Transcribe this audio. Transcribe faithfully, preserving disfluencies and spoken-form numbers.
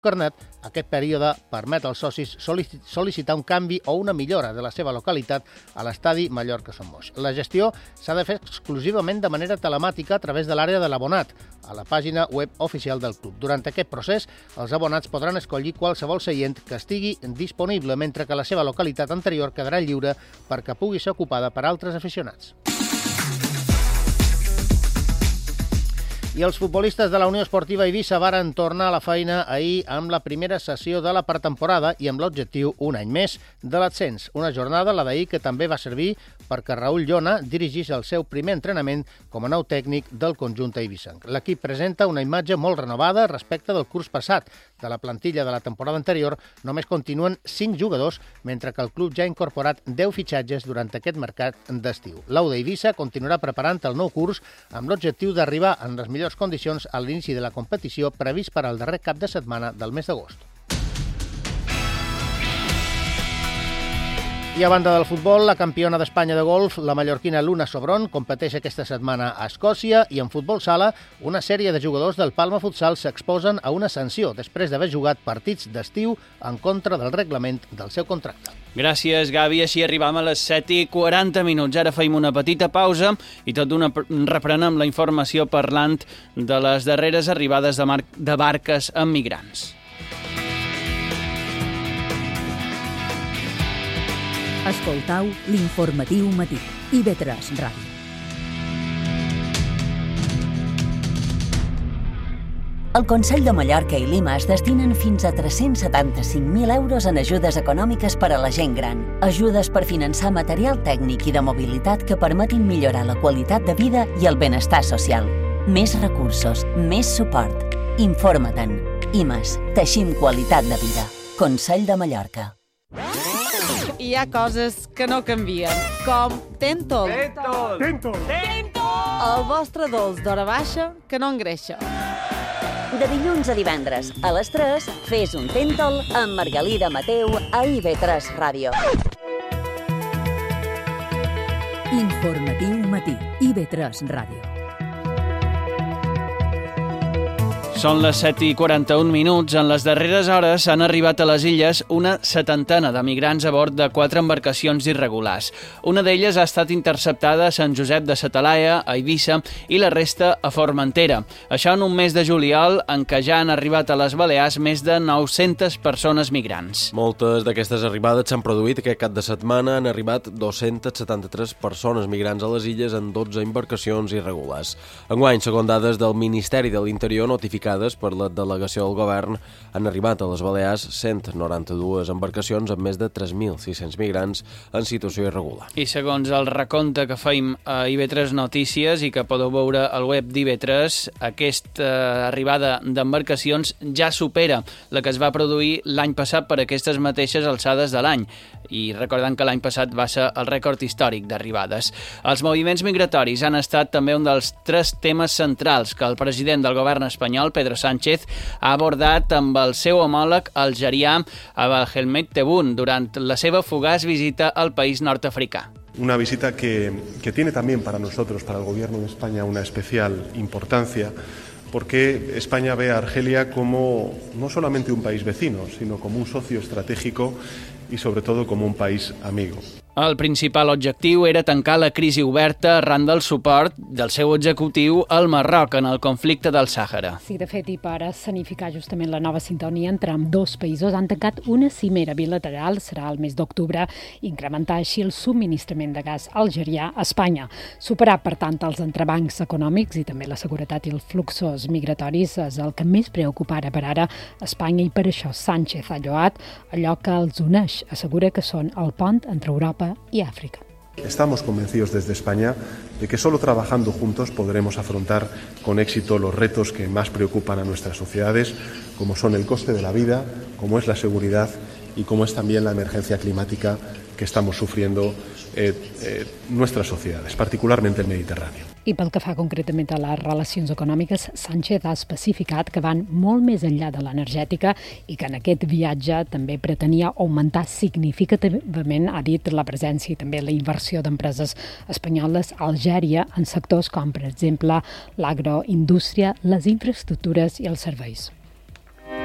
carnet, aquest període permet als socis sol·licitar un canvi o una millora de la seva localitat a l'estadi Mallorca-Son Moix. La gestió s'ha de fer exclusivament de manera telemàtica a través de l'àrea de l'abonat, a la pàgina web oficial del club. Durant aquest procés, els abonats podran escollir qualsevol seient que estigui disponible, mentre que la seva localitat anterior quedarà lliure perquè pugui ser ocupada per altres aficionats. I els futbolistes de la Unió Esportiva Eivissa varen tornar a la feina ahir amb la primera sessió de la pretemporada i amb l'objectiu, un any més, de l'ascens. Una jornada, la d'ahir, que també va servir perquè Raül Llona dirigís el seu primer entrenament com a nou tècnic del conjunt eivissenc. L'equip presenta una imatge molt renovada respecte del curs passat. De la plantilla de la temporada anterior només continuen cinc jugadors, mentre que el club ja ha incorporat deu fitxatges durant aquest mercat d'estiu. L'U D Eivissa continuarà preparant el nou curs amb l'objectiu d'arribar en les millors condicions a l'inici de la competició previst per al darrer cap de setmana del mes d'agost. I a banda del futbol, la campiona d'Espanya de golf, la mallorquina Luna Sobron, competeix aquesta setmana a Escòcia i en futbol sala, una sèrie de jugadors del Palma Futsal s'exposen a una sanció després d'haver jugat partits d'estiu en contra del reglament del seu contracte. Gràcies, Gavi. Així arribam a les set i quaranta minuts. Ara feim una petita pausa i tot d'una reprenem la informació parlant de les darreres arribades de, mar- de barques amb migrants. Escoltau l'informatiu matí. I ve tres Ràdio. El Consell de Mallorca i Lima es destinen fins a tres-cents setanta-cinc mil euros en ajudes econòmiques per a la gent gran. Ajudes per finançar material tècnic i de mobilitat que permetin millorar la qualitat de vida i el benestar social. Més recursos, més suport. Informa-te'n. I més, teixim qualitat de vida. Consell de Mallorca. Hi ha coses que no canvien, com Tentol. Tentol! Tentol! Tentol! El vostre dolç d'hora baixa que no engreixa. De dilluns a divendres, a les tres, fes un Tentol amb Margalida Mateu a I V tres Ràdio. Informatiu matí, I V tres Ràdio. Són les set i quaranta-un minuts. En les darreres hores han arribat a les illes una setantena de migrants a bord de quatre embarcacions irregulars. Una d'elles ha estat interceptada a Sant Josep de sa Talaia, a Eivissa, i la resta a Formentera. Això en un mes de juliol en què ja han arribat a les Balears més de nou-centes persones migrants. Moltes d'aquestes arribades s'han produït aquest cap de setmana. Han arribat dos-centes setanta-tres persones migrants a les illes en dotze embarcacions irregulars. Enguany, segons dades del Ministeri de l'Interior notificades per la delegació del govern, han arribat a les Balears cent noranta-dues embarcacions amb més de tres mil sis-cents migrants en situació irregular. I segons el recompte que feim a I V tres Notícies i que podeu veure al web d'I V tres, aquesta arribada d'embarcacions ja supera la que es va produir l'any passat per aquestes mateixes alçades de l'any. I recordant que l'any passat va ser el rècord històric d'arribades. Els moviments migratoris han estat també un dels tres temes centrals que el president del govern espanyol, Pedro Sánchez, ha abordat amb el seu homòleg algerià Abdelhamid Tebboune durant la seva fugaç visita al país nord-africà. Una visita que, que tiene también para nosotros, para el Gobierno de España, una especial importancia, porque España ve a Argelia como no solamente un país vecino, sino como un socio estratégico y sobre todo como un país amigo. El principal objectiu era tancar la crisi oberta arran del suport del seu executiu al Marroc en el conflicte del Sàhara. Sí, de fet, i per escenificar justament la nova sintonia entre ambdós països han tancat una cimera bilateral, serà el mes d'octubre, incrementar així el subministrament de gas algerià a Espanya. Superar, per tant, els entrebancs econòmics i també la seguretat i els fluxos migratoris és el que més preocupa ara per ara Espanya, i per això Sánchez ha lloat allò que els uneix. Assegura que són el pont entre Europa y África. Estamos convencidos desde España de que solo trabajando juntos podremos afrontar con éxito los retos que más preocupan a nuestras sociedades, como son el coste de la vida, como es la seguridad y como es también la emergencia climática que estamos sufriendo eh, eh, nuestras sociedades, particularmente el Mediterráneo. I pel que fa concretament a les relacions econòmiques, Sánchez ha especificat que van molt més enllà de l'energètica i que en aquest viatge també pretenia augmentar significativament, ha dit, la presència i també la inversió d'empreses espanyoles a Algèria en sectors com, per exemple, l'agroindústria, les infraestructures i els serveis.